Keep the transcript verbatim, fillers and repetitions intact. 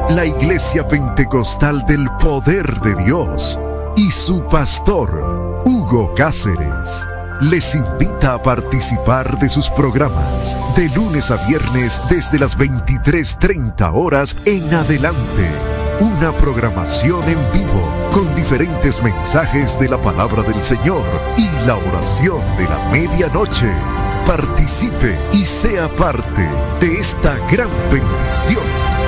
la Iglesia Pentecostal del Poder de Dios y su pastor, Hugo Cáceres, les invita a participar de sus programas de lunes a viernes desde las veintitrés treinta horas en adelante. Una programación en vivo con diferentes mensajes de la palabra del Señor y la oración de la medianoche. Participe y sea parte de esta gran bendición.